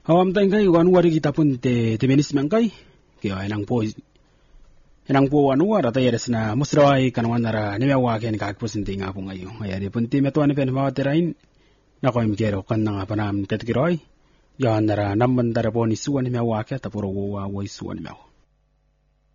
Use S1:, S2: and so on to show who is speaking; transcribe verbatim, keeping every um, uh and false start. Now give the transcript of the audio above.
S1: Awam tay kai wan wari kita pun te te menis man kai ke enang po enang po wan war ata yeres na musrawai kan wan nara ne wa ken ka po sinti nga po ngayo ay di pun ti metuan pen ma terain na ko imkero kan nga panam ket kiroi ya nara namban dara po ni suwan ni wa ka ta puro wa wa suwan me